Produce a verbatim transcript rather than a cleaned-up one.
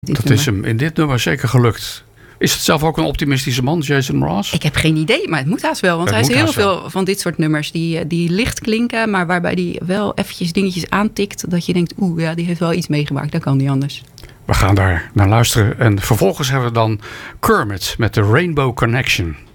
Dat nummer. is hem in dit nummer zeker gelukt. Is het zelf ook een optimistische man, Jason Mraz? Ik heb geen idee, maar het moet haast wel. Want Het hij heeft moet heel haast veel van dit soort nummers die, die licht klinken, maar waarbij hij wel eventjes dingetjes aantikt dat je denkt, oeh, ja, die heeft wel iets meegemaakt. Dat kan niet anders. We gaan daar naar luisteren. En vervolgens hebben we dan Kermit met de Rainbow Connection.